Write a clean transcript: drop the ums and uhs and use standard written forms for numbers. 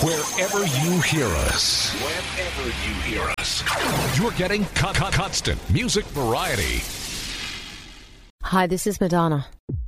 Wherever you hear us. You're getting constant music variety. Hi, this is Madonna.